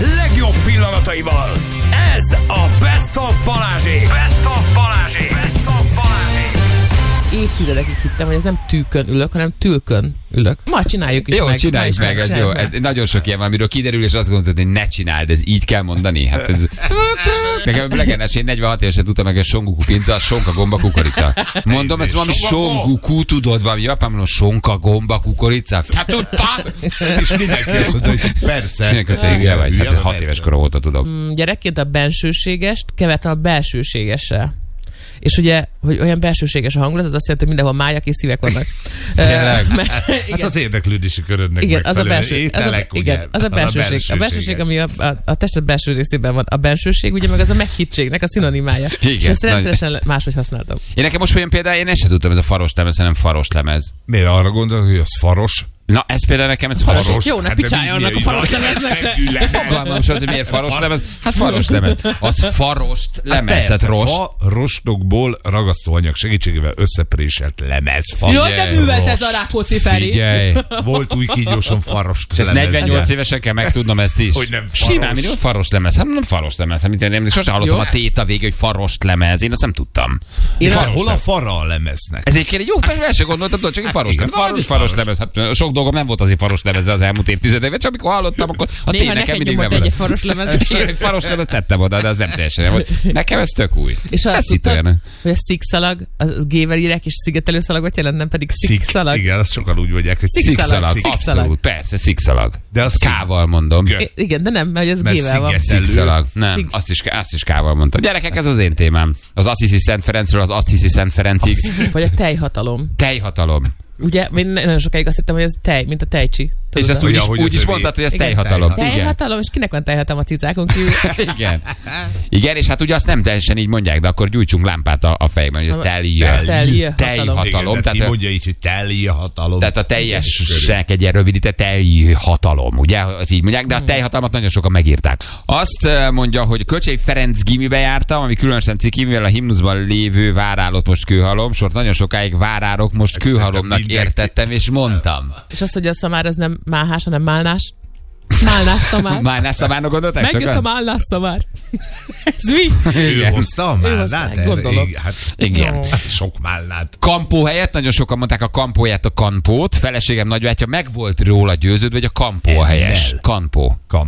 legjobb pillanataival. Ez a Best of Balázsék. Best of Balázsék. Best of Balázsék. Évtizedekig hittem, hogy ez nem tűkön ülök, hanem tülkön ülök. Ma csináljuk is jó, meg. Csináljuk meg, ez jó. Nagyon sok ilyen van, amiről kiderül, és azt gondolod, hogy ne csináld, ez így kell mondani. Hát ez... Nekem legendás, én 46 évesen tudtam meg, hogy songuku pinca, sonka gomba kukorica. Mondom, ez valami songuku, tudod, valami japán, mondom, sonka gomba kukorica. Hát tudtam! És mindenki azt mondta, hogy persze. Mindenki vagy, 6 éves korom óta tudok. Gyerekként a bensőségest keverte a belsőségessel. És ugye, hogy olyan belsőséges a hangulat, az azt jelenti, hogy mindenhol májak és szívek vannak. Hát az érdeklődési körödnek igen, az a belső, ételek, igen, az a belsőség. A belsőség, ami a tested belső részében van. A bensőség, ugye meg az a meghittségnek a szinonimája. Igen, és ezt rendszeresen máshogy használtam. Én nekem most olyan például, én ezt sem tudtam, ez a faros lemez, hanem faros lemez. Miért arra gondolod, hogy az faros? Na, ez például nekem, ez faros. Jó, ne picsája annak a faros lemeznek. Fogalmam sem, hogy miért faros lemez. Hát faros lemez. Az farost lemez, tehát rost. Rostokból ragasztóanyag segítségével összepréselt lemezfa. Jó, de művelt ez a Rákóczi Feri. Figyelj. Volt új kígyóson farost És lemez. 48 évesen kell megtudnom ezt is. Hogy nem faros. Simán, mindig faros lemez. Hát nem faros lemez. Hát én sosem hallottam a téta végig, hogy farost lemez. Én azt nem tudtam. Hol a fara a lemeznek? Ez egy jó, persze sem gondoltam, csak egy faros lemez. Faros lemez. Hát sok dolgom nem volt azért faros lemezre az elmúlt évtizedekben, csak amikor hallottam, akkor a néha nekem mindig nem volt. Egy faros lemez. Egy faros lemez tettem oda, de az nem teljesen nem volt. Nekem ez tök új. És azt tudtad, hogy a szikszalag, az G-vel írják, és szigetelőszalagot jelent, nem pedig szikszalag. Igen, azt sokan úgy mondják, hogy szikszalag. Abszolút, persze, szikszalag. De az K-val mondom. Igen, de nem, mert ez G-vel van. Szikszalag. Nem, azt is K-val mondtam. Gyerekek, ez az én témám. Az azt hiszi Szent Ferencről, az azt hiszi Szent Ferencig. Vagy a tejhatalom. Tejhatalom. Ugye, én nagyon sokáig azt hittem, hogy ez tej, mint a tejcsi. És azt úgy is mondtad, hogy ez tejhatalom. Tejhatalom, és kinek van tejhatalom a cicákon kívül? Igen. Igen, és hát ugye azt nem teljesen így mondják, de akkor gyújtsunk lámpát a fejben, hogy ez tejhatalom. Tehát mondja így, hogy tejhatalom. Tehát a teljesnek egy ilyen rövidített tejhatalom, ugye? Az így mondják, de a tejhatalmat nagyon sokan megírták. Azt mondja, hogy Kölcsei Ferenc gimibe jártam, ami különösen ciki, mivel a himnuszban lévő várálott most kőhalom, sort nagyon sokáig várárok, most kőhalomnak értettem, és mondtam. És azt, hogy a szamár az nem máhás, hanem málnás. Málnás szamár. Málnás szamárnak gondolták sokan? Megjött a málnás szamár. Ez mi? Ő hozta a málnát? Gondolom. Igen. Sok málnát. Kampó helyett nagyon sokan mondták a kampóját, a kampót. Feleségem nagybátyja meg volt róla győződve, hogy a kampó a helyes. Kampó.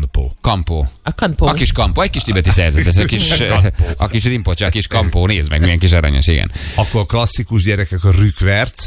A kampó. A kis kampó. Egy kis tibeti szerzet. Ez a kis rimpocsa, a kis kampó. Nézd meg, milyen kis aranyos, igen. Akkor a klasszikus gyerekek a lükverc.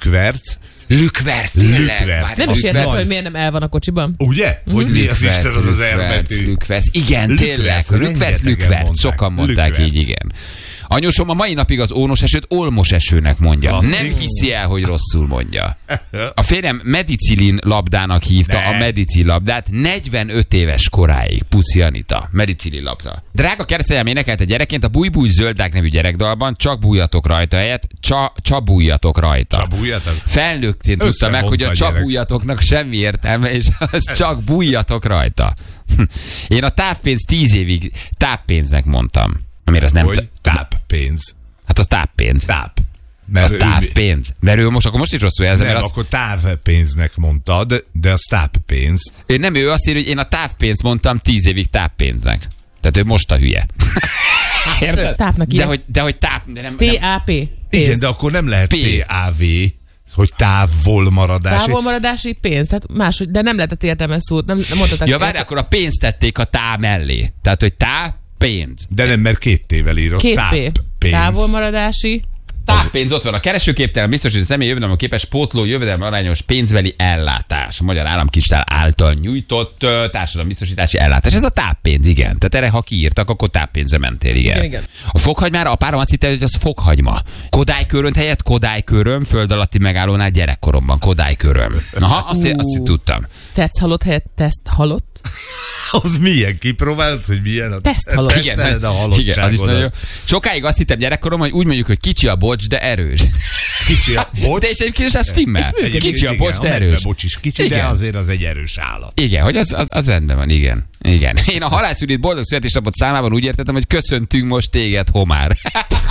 Lükverc, tényleg. Nem is értesz, hogy miért nem el van a kocsiban? Ugye? Hogy mi az Isten az elbetű? Lükverc. Igen, tényleg. Lükverc. Sokan mondták így, igen. Anyósom a mai napig az ónos esőt olmos esőnek mondja. Nem hiszi el, hogy rosszul mondja. A férjem medicilin labdának hívta a medicil labdát 45 éves koráig. Puszi Anita. Medicilin labda. Drága keresztanyám énekelt a gyerekként a Búj-búj zöldák nevű gyerekdalban, csak bújjatok rajta helyett, csabújjatok rajta. Csabújjatok? Felnőttként tudta meg, hogy a csabújjatoknak semmi értelme, és az csak bújjatok rajta. Én a távpénz 10 évig távpénznek mondtam. Amire az nem táppénz. Hát az táppénz. Az távpénz. Mert ő most is rosszul jelzem. Nem, akkor távpénznek mondtad, de az táppénz. Nem, ő azt írja, hogy én a távpénzt mondtam 10 évig táppénznek. Tehát ő most a hülye. Érted? Tápnak írja. De hogy táp... T-A-P. Igen, de akkor nem lehet T-A-V, hogy távolmaradási. Távolmaradási pénz, tehát máshogy, de nem lehetett értelmes szót. Nem mondhatok. Ja, várj, akkor a pénzt tették a tá mellé. Tehát, hogy pénz. De nem, mert 2 T-vel írok. 2 P. Távolmaradási. Távpénz ott van. A keresőképtelen biztosított személy jövedelem képes pótló jövedelem arányos pénzbeli ellátás. A Magyar Államkincstár által nyújtott társadalombiztosítási ellátás. Ez a távpénz, igen. Tehát erre, ha kiírtak, akkor távpénzre mentél, igen. A fokhagymára apárom azt hitte, hogy az fokhagyma. Kodálykörönt helyett Kodályköröm, föld alatti megállónál gyerekkoromban. Kodályköröm. Aha, azt tudtam. Tetsz halott helyett teszt halott. Az milyen? Kipróbálod, hogy milyen a teszthalott? Igen, az is nagyon jó. Sokáig azt hittem gyerekkorom, hogy úgy mondjuk, hogy kicsi a bocs, de erős. Kicsi a bocs? De és egyébként az stimmel. Kicsi a bocs, de erős. Bocs is kicsi, de azért az egy erős állat. Igen, hogy az rendben van, igen. Én a halászűrít boldog születésnapot számában úgy értettem, hogy köszöntünk most téged, homár.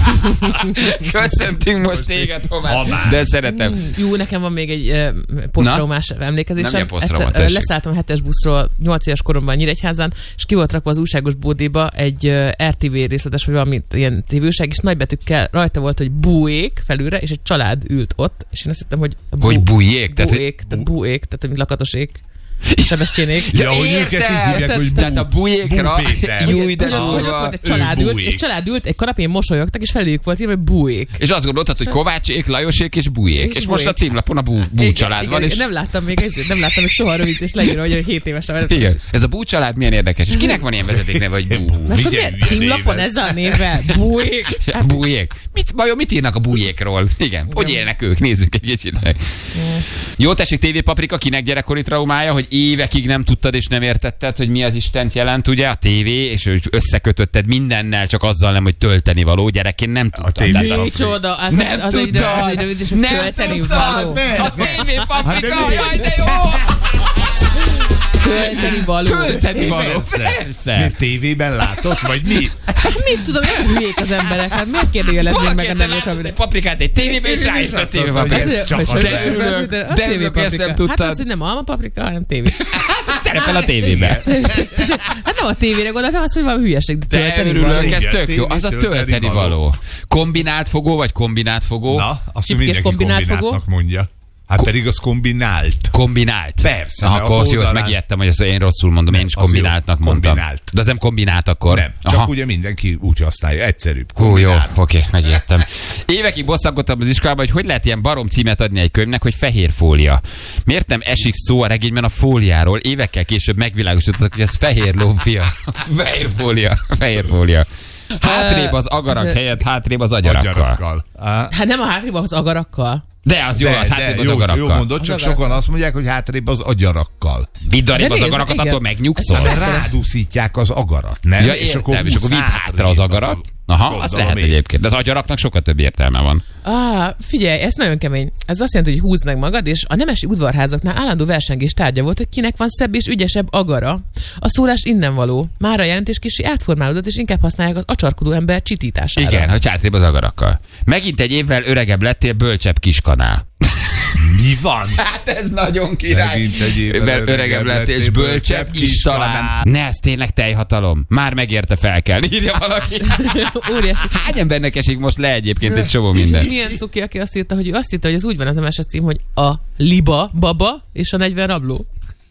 Köszöntünk most téged, Homár. De szeretem. Jó, nekem van még egy posztraumás emlékezésem. Nem posztrauma, egyszer leszálltam a 7-es buszról 8 éves koromban Nyíregyházán, és ki volt rakva az újságos bódéba egy RTV részletes, vagy valami ilyen tévőság, és nagybetűkkel rajta volt, hogy búék felülre, és egy család ült ott, és én azt hittem, hogy bújék? Búék, tehát mint lakatosék. Sebestyénék. Ja, hogy őket így hívják, hogy tehát a bújékra. Jó, de volt egy család ült, egy kanapén mosolyogtak, és felüljük volt írva, hogy búék. És azt gondoltad, hogy Kovácsék, Lajosék és bújék. És most a címlapon a bú család van. És... Nem láttam még soha rövid, és leírva, hogy 7 évesen. Igen. Ez a bú család milyen érdekes. És kinek van ilyen vezetékneve, hogy bú? Címlapon ez a néve? Bújék. Bújék. Mit írnak a bújékról? Igen. Hogy élnek ők? Nézzük egy kicsit. Jó, tessék, TV Paprika, kinek gyerekkori traumája, hogy évekig nem tudtad és nem értetted, hogy mi az Istent jelent, ugye, a tévé, és hogy összekötötted mindennel, csak azzal nem, hogy tölteni való. Gyerekként nem tudtad. Micsoda, az egy rövid, és tölteni való. A TV Paprika, jaj, de jó! Tölteni való. Persze. Miért tévében látott, vagy mi? Mit tudom, nem hülyék az emberek. Hát miért kérdőjeleznék meg a nevét? Egy paprikát egy tévében, és rá is a TV Paprika. De örülök, ezt nem tudtad. Hát az, hogy nem alma paprika, hanem tévé. Szerepel a tévében. Hát nem a tévére gondoltam, azt, hogy valami hülyeség, de tölteni való. Örülök, ez tök jó. Az a tölteni való. Kombinált fogó, vagy kombinát fogó? Na, azt mindenki kombináltnak mondja. Hát pedig az kombinált. Kombinált? Persze. Akkor jó, azt megijedtem, hogy ezt én rosszul mondom, én is kombináltnak mondtam. Kombinált. De az nem kombinált akkor? Nem, csak ugye mindenki úgy használja, egyszerűbb. Jó, oké, megijedtem. Évekig bosszankodtam az iskolában, hogy lehet ilyen barom címet adni egy könyvnek, hogy fehér fólia. Miért nem esik szó a regényben a fóliáról? Évekkel később megvilágosítottak, hogy ez fehér lófia. Fehér fólia. Hátrébb az agarak helyett, hátrébb az agyarakkal. Hát nem a hátrébb az agarakkal. De az jó, az hátrébb az agarakkal. Jó mondod, csak sokan azt mondják, hogy hátrébb az agyarakkal. Vidd arrébb az agarakat, attól megnyugszol. Rádúszítják az agarat, nem? Ja, és akkor vidd hátra az agarat. Aha, az lehet egyébként. De az agyaraknak sokkal több értelme van. Figyelj, ez nagyon kemény. Ez azt jelenti, hogy húzd meg magad, és a nemesi udvarházaknál állandó versengés tárgya volt, hogy kinek van szebb és ügyesebb agara. A szólás innen való. Mára jelentés kicsi átformálódott, és inkább használják az acsarkodó ember csitítására. Igen, hogy hátrébb az agarakkal. Megint egy évvel öregebb lettél, bölcsebb kiskanál. Mi van? Hát ez nagyon király. Megint egy évvel öregebb lettél, és bölcsebb is talán. Ne, ez tényleg teljhatalom. Már megérte fel kell, írja valaki. Óriási. Hány embernek esik most le egyébként egy csomó minden? És milyen cuki, aki azt írta, hogy az úgy van az a cím, hogy a liba baba és a 40 rabló.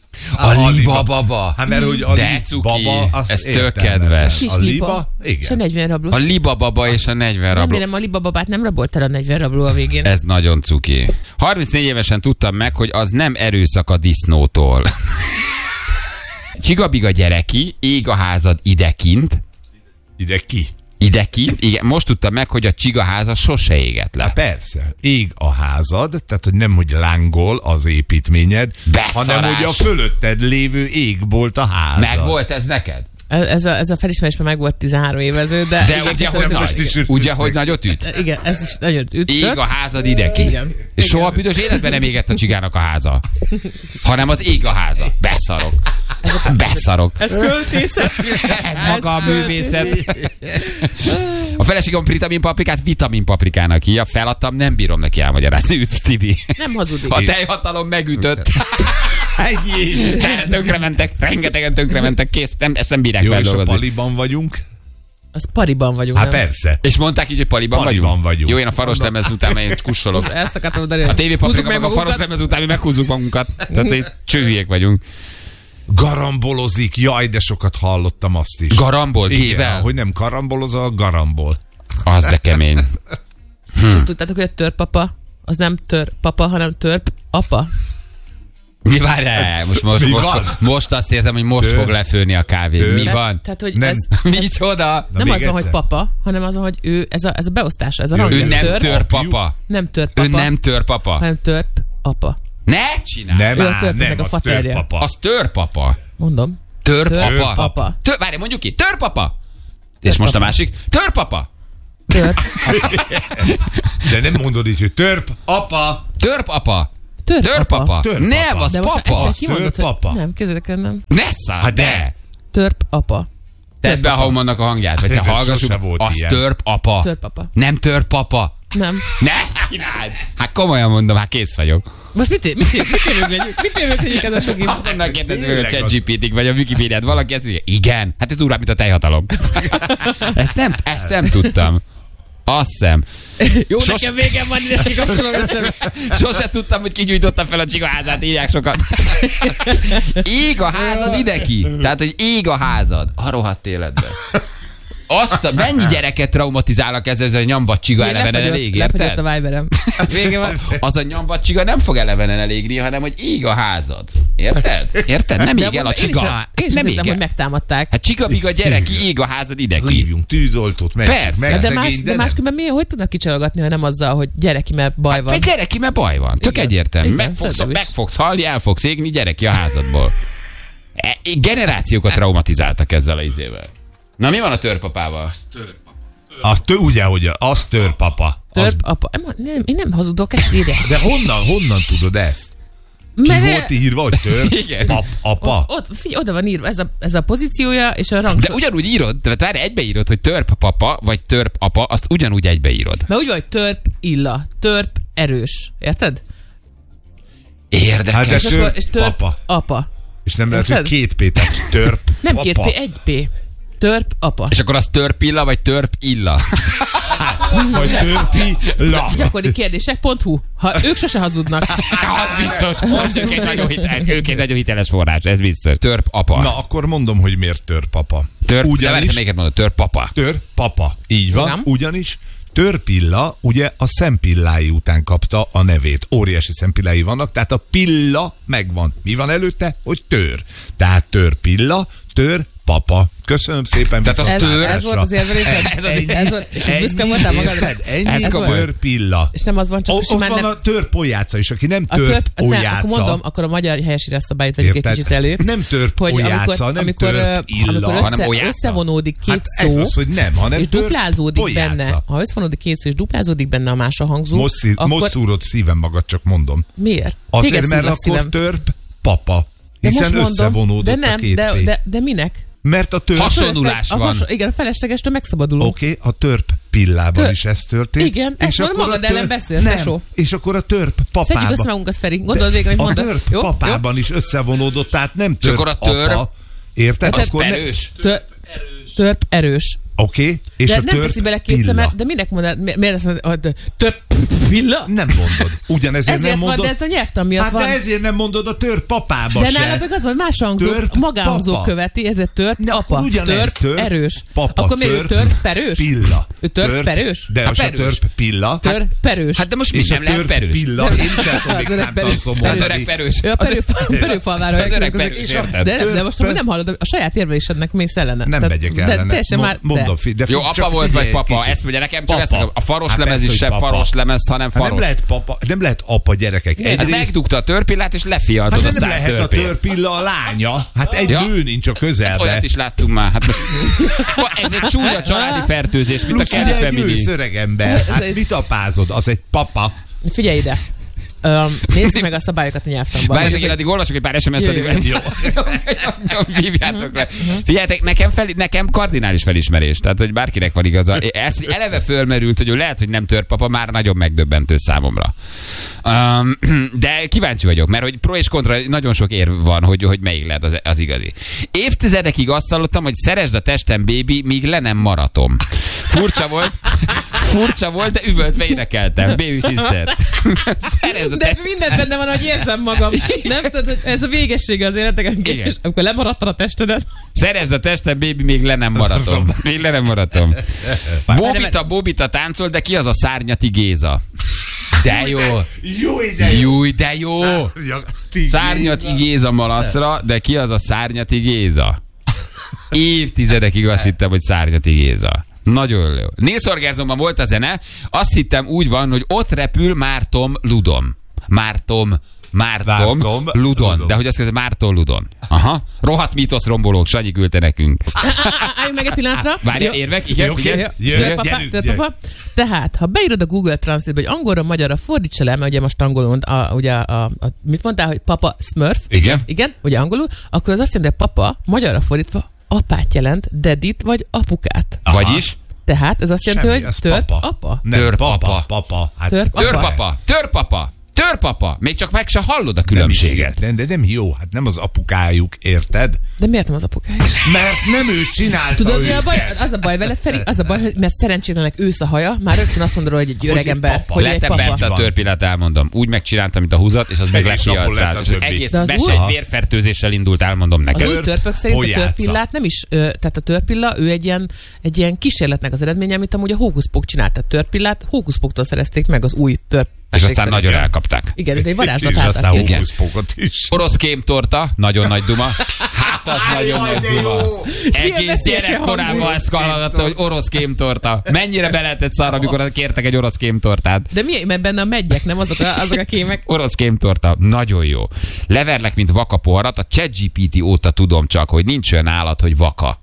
A liba baba. Hát mert hogy a baba, ez tök kedves. A liba, igen. És a 40 rabló. A liba baba és a 40 rabló. Remélem a liba babát nem rabolt el a 40 rabló a végén. Ez nagyon cuki. 34 évesen tudtam meg, hogy az nem erőszak a disznótól. Csigabiga gyereki, ég a házad idekint. Idekint, igen. Most tudtam meg, hogy a csigaháza sose égett le. Hát persze. Ég a házad, tehát hogy nem, hogy lángol az építményed, hanem, hogy a fölötted lévő égbolt a házad. Meg volt ez neked? Ez a felismerés már meg volt 13 évező, de igen, ugye, hogy nagyot üt? Igen, ez is nagyot üt. Ég a házad ideki. Igen. És soha büdös életben nem égett a csigának a háza. Hanem az ég a háza. Beszarok. Ez költészet. Ez maga a művészet. A feleségem vitaminpaprikát vitaminpaprikának hívja. Feladtam, nem bírom neki elmagyarázni. Üt, Tibi. Nem hazudik. A teljhatalom megütött. Tönkrementek, rengetegen tönkrementek, kész, ezt nem bírják feldolgozni. Jó, és a paliban vagyunk? Az pariban vagyunk. Hát persze. És mondták így, hogy paliban vagyunk. Jó, én a faros lemez után én kussolok. Ezt akartam mondani. A TV Paprika meg a faros lemez után mi meghúzzuk magunkat. Tehát így csőhülyék vagyunk. Garambolozik, jaj, de sokat hallottam azt is. Garambol, G-vel? Hogy nem karambolozol, garambol. Az de kemény. És azt tudtátok, hogy a törpapa, az nem törpapa, hanem törpapa? Mi várjál? Most azt érzem, hogy most fog lefőni a kávé. Mi van? Tehát, hogy ez... Micsoda? Nem az van, hogy papa, hanem az van, hogy ő, ez a beosztása, ez a rang. Ő nem törpapa. Nem törpapa. Ő nem törpapa. Hanem törpapa. Ne csinálj! Ő a törpnek a faterja. Az törpapa. Mondom. Törpapa. Várj, mondjuk ki. Törpapa. És most a másik. Törpapa. De nem mondod így, hogy törpapa. Törpapa. Törpapa. Nem, az papa. Törpapa. Nem, kezdek nem. Nessa, de. Törpapa. Tedd be a Haumannak a hangját, vagy te hallgassuk. Az törpapa. Törpapa. Nem törpapa. Nem. Ne csináld! Hát komolyan mondom, hát kész vagyok. Most mit érvényeljük ez a sok év? Azonnal kérdezzük meg a ChatGPT-t, vagy a Wikipédiát. Valaki ezt mondja, igen, hát ez durvább, mint a tejhatalom. Ezt nem tudtam. Azt hiszem. Jó, nekem végem van, ezt kikapcsolom. Sose tudtam, hogy kigyújtotta fel a csigaházát, írják sokat. Ég a házad ide ki. Tehát, hogy ég a házad. A rohadt életben. Mennyi gyereket traumatizálnak ez a nyambacsiga elevenen elég, érted? Lefagyott a Viberem. Vége van. Az a nyambacsiga nem fog elevenen elégni, hanem hogy ég a házad. Érted? Érted? Nem ég el a csiga. Én sem hittem, hogy megtámadták. Hát csiga-biga gyerek, ég a házad ide ki. Hívjunk tűzoltót, mentsük meg szegény, de máskülönben miért, hogy tudnak kicsalogatni, ha nem azzal, hogy gyereki, mert baj van? Hát gyereki, mert baj van. Tök egyértelmű. Meg fogsz halni, el fogsz égni, gyereki a házadból. Generációkat traumatizáltak ezzel a izével. Na, mi van a törpapával? Ugye, hogy az törpapa. Törpapa. Én nem hazudok, ezt írják. De honnan tudod ezt? Ki volt írva, hogy törpapa? Oda van írva, ez a pozíciója és a rang. De ugyanúgy írod, tehát várj, egybeírod, hogy törpapa vagy törpapa, azt ugyanúgy egybeírod. Mert úgy van, hogy törp illa, törp erős. Érted? Érdekes. Hát de és törp apa. És nem lehet, hogy 2 P, tehát törp nem 2 P, 1 P. Törp apa. És akkor az törpilla, vagy törp illa? Vagy törpilla. Gyakori kérdések.hu. Ha ők sose hazudnak. Az biztos. Az ők egy nagyon hiteles forrás, ez biztos. Törp apa. Na, akkor mondom, hogy miért törpapa. Melyiket mondod? Törpapa. Törpapa. Így van. Ugyanis törpilla, ugye a szempillái után kapta a nevét. Óriási szempillái vannak, tehát a pilla megvan. Mi van előtte? Hogy tör. Tehát törpilla, törpapa. Köszönöm szépen. Tehát az tör. Ez volt az érvelésed? Ez volt. És büszke voltál magadra? Ennyi a törpilla. És nem az van, csak ott van a törpolyáca is, aki nem törpolyáca. Akkor mondom, akkor a magyar helyesírás szabályt vegyük egy kicsit elő. Nem törpolyáca, nem törpilla, hanem összevonódik két szó, ez az, hogy nem, hanem és duplázódik benne. Ha összevonódik két szó, és duplázódik benne a más a hangzó, most szúrod szívem magad, csak mondom. Miért? Azért, mert akkor törp papa. Hiszen összevonódott a két P. De minek? Mert a törp... Hasonlulás van. Igen, a feleslegestől megszabadulunk. Oké, a törp pillában is ez történt. Igen, és akkor magad ellen beszélsz, nem, és akkor a törp papában... Szedjük össze magunkat, Feri. Gondolod végig, amit mondasz. A törp papában is összevonódott, tehát nem törp akkor a törp, apa. Érted? Az erős. Törp erős. Oké, és de a nem teszi bele kétszer, de minek mondod? Miért azt mondod, törp pilla? Nem mondod. Ugyanezért nem mondod. Van, de ez a nyelvtan miatt van. Hát de ezért nem mondod a törp papába de se. De nála meg az van, más hangzó, magánhangzó követi, ez a törp apa. Törp erős. Papa, akkor miért törp perős? Pilla. Ő törp perős? De az a törp pilla. Törp perős. Hát de most mi sem lehet perős? Pilla. Én sem tudok számtalanszor mondani. Öreg perős. Ő a perőfalvára. De most nem hallod, a saját érvelésednek mész ellene. Nem megyek ellene. Mondom, jó, apa volt vagy papa, ezt mondja nekem, csak ezt a faros lemez is sem faros lemez, hanem faros. Nem lehet papa, nem lehet apa, gyerekek. Hát megdugta a törpillát, és lefialtod a 100 törpét. Nem lehet a törpilla a lánya. Hát egy nő nincs a közelben. Olyat is láttunk már. Hát most, ez egy csúnya családi fertőzés, mint a Kelly Family. Egy szöreg ember. Hát mit apázod? Az egy papa. Figyelj ide. Nézzük meg a szabályokat a nyelvtanban. Várjátok, én addig olvasok egy pár SMS-t, Jó. hívjátok le. Figyeljetek, nekem kardinális felismerés, tehát hogy bárkinek van igaza. Ez eleve fölmerült, hogy lehet, hogy nem törpapa, már nagyon megdöbbentő számomra. De kíváncsi vagyok, mert hogy pro és kontra nagyon sok érv van, hogy melyik lehet az igazi. Évtizedekig azt hallottam, hogy szeresd a testem, baby, míg le nem maratom. Furcsa volt, de üvöltve énekeltem. Baby sister. De mindent benne van, hogy érzem magam. Nem tudod, hogy ez a végessége az életnek, amikor lemaradtad a testedet. Szerezd a testem, baby, még le nem maratom. Bobita táncol, de ki az a Szárnyati Géza? De jó. De jó. Szárnyati Géza malacra, de ki az a Szárnyati Géza? Évtizedekig azt hittem, hogy Szárnyati Géza. Nagyon jó. Nélszorgázomban volt a zene, azt hittem úgy van, hogy ott repül Márton Ludon. Márton Ludon. De hogy azt mondja, Márton Ludon. Aha. Rohadt mítosz rombolók, Sanyi küldte nekünk. Álljunk meg egy pillanatra. Várjál, érvek? Igen, Törpapa. Tehát, ha beírod a Google Translate-be, hogy angolra magyarra fordítsa le, mert ugye most angolul, mit mondtál, hogy papa Smurf? Igen, ugye angolul, akkor az azt jelenti, hogy papa magyarra fordítva apát jelent, dedit vagy apukát. Aha. Vagyis? Tehát ez azt jelenti, hogy tört apa. Papa. Hát Törpapa. Még csak meg se hallod a különbséget. De nem jó, hát nem az apukájuk, érted? De miért nem az apukájuk? Mert nem ő csinálta. Tudod, mi a baj? Az a baj veled, Feri, az a baj, mert szerencsétlenek ősz a haja, már rögtön azt mondod, hogy egy öreg ember. Hogy egy papa. Lette a törpillát, elmondom. Úgy megcsinálta, mint a húzat, és az meg lepiacált. Az egész egy vérfertőzéssel indult, elmondom neked. Az új törpök szerint a törpillát nem is, tehát a törpilla, ő egy ilyen kísérletnek az eredménye, amit amúgy a hókuszpók csinált. A törpillát hókuszpóktól szerezték meg az új törp. És aztán nagyon elkapták. Igen, de egy varázslat állt a hókuszpókot is. Orosz kémtorta, nagyon nagy duma. Hát az nagyon nagy duma. Egész gyerekkorában ezt hallgatta, hogy orosz kémtorta. Mennyire be lehetett szar, amikor kértek egy orosz kémtortát. De mi? Mert benne a meggyek, nem azok a kémek? Orosz kémtorta, nagyon jó. Leverlek, mint vaka poharat. A ChatGPT óta tudom csak, hogy nincs olyan állat, hogy vaka.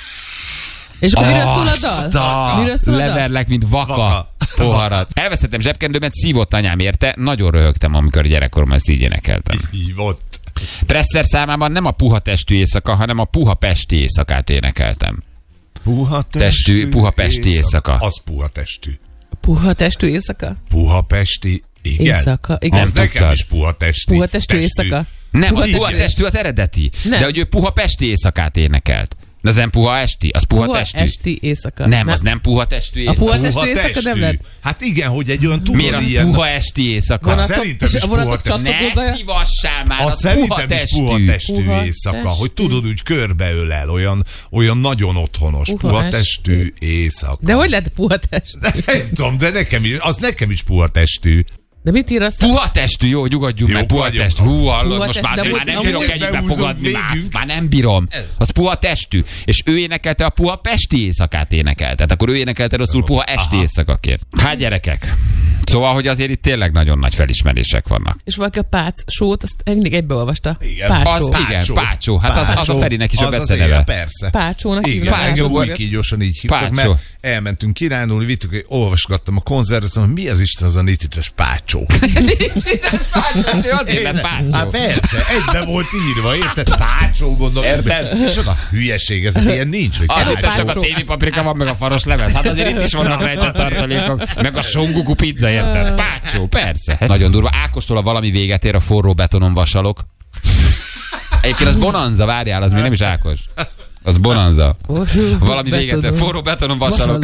És akkor miről szól a dal? Leverlek, mint vaka poharat. Elvesztettem zsebkendőmet, szívott anyám érte, nagyon röhögtem, amikor gyerekkoromban ezt így énekeltem. Hívott. Presser számában nem a puha testű éjszaka, hanem a puha pesti éjszakát énekeltem. Puha pesti éjszaka. Az puha testű. Puha testű éjszaka? Puha pesti, igen. Éjszaka, igen. Az nekem is puha testű. Puha testű éjszaka? Nem, az puha testű az eredeti. Nem. De hogy ő puha pesti éjszakát énekelt. De az nem puha esti, az puha testű. Esti éjszaka. Nem, az nem puha testű éjszaka. A puha testű éjszaka nem lett? Hát igen, hogy egy olyan miért az ilyen... puha esti éjszaka? Szerintem is puha testű. Ne szívassál már, az puha testű. Puha testű éjszaka, hogy tudod, úgy körbeölel, olyan nagyon otthonos. Puha testű éjszaka. De hogy lett puha testű? Nem tudom, de nekem is puha testű. De mit ír azt? Puha testű, jó, nyugodjunk meg, puha testű. Hú, hallod, most már nem bírok ennyiben fogadni, már nem bírom. Az puha testű. És ő énekelte a puha pesti éjszakát énekelt. Tehát akkor ő énekelte rosszul puha esti éjszakaként. Hát gyerekek. Szóval, hogy azért itt tényleg nagyon nagy felismerések vannak. És valaki a Pác sót, azt mindig egybeolvasta. Pácsó. Hát az a Ferinek is a beceneve. Persze. Pácsónak hívnak. Igen, úgy kígyosan így hívtak, mert elmentünk kirándulni, vittük, olvasgattam a konzervet, mi az Isten az a nitites Pácsó? Nitites Pácsó, azért lett Pácsó. Hát persze, egybe volt írva, érted? Pácsó, gondolom. Érted? Csak a hülyeség, ez ilyen nincs, hogy azért csak a tévipaprika van, meg a faros lemez. Hát azért itt is vannak rejtett tartalékok, meg a songuku pizza, érted? Pácsó, persze. Nagyon durva. Ákostól a valami véget ér, a forró betonon vasalok. Egyébként az Bonanza, várjál, az még nem is Ákos. Az Bonanza. Valami véget ér, forró betonon vasalok.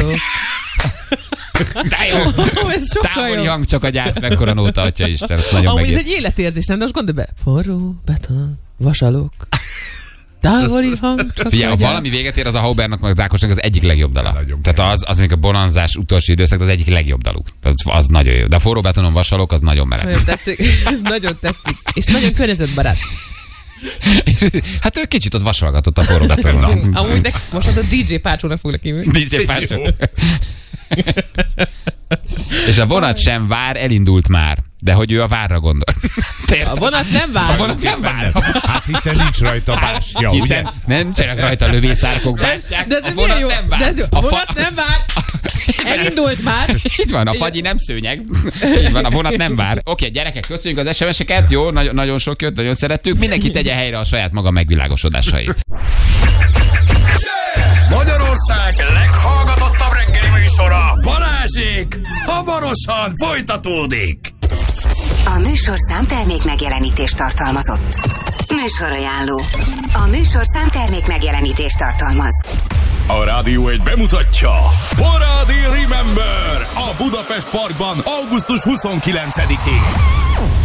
De jó! Távoli hang, csak a gyász, mekkora nóta, atya Isten. Ezt nagyon megért. Ez egy életérzés, nem? De most gondolj be. Forró beton, vasalok. Távoli hang, csak figyelj, a valami véget ér, az a Haubernak, meg az Ákosnak az egyik legjobb dala. Tehát az még a bonanzás utolsó időszak, az egyik legjobb daluk. Az nagyon jó. De a forró betonon vasalok, az nagyon meleg. Nagyon tetszik. Ez nagyon tetszik. És nagyon környezetbarát. Hát ő kicsit ott vasalgatott a forró betonon. Amúgy most a DJ Pácsónak foglak hívni. DJ Pácsó. És a vonat sem vár, elindult már. De hogy ő a várra gondol. A vonat nem vár. A vonat nem vár. Hát hiszen nincs rajta bástya, hiszen nem csinálnak rajta lövészárkok, bástyák. De a vonat nem vár. A vonat nem vár. Elindult már. Itt van, a fagyi nem szőnyeg. Így van, a vonat nem vár. Oké, gyerekek, köszönjük az SMS-eket. Jó, nagyon sok jött, nagyon szerettük. Mindenki tegye helyre a saját maga megvilágosodásait. Magyarország leghallgatottabb reggeli műsora, Balázsék hamarosan folytatódik. A műsorszám termék megjelenítést tartalmazott. Műsorajánló. A műsorszám termék megjelenítést tartalmaz. A Rádió 1 bemutatja Parádi Remember a Budapest Parkban augusztus 29-én.